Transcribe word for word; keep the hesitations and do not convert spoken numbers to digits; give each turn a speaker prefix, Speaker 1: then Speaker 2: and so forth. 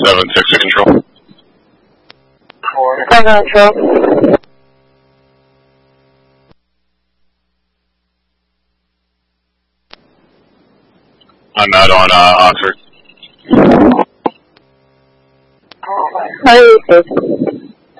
Speaker 1: seven six to control.
Speaker 2: seven control.
Speaker 1: I'm out on uh, Oxford.
Speaker 2: How are you, Steve?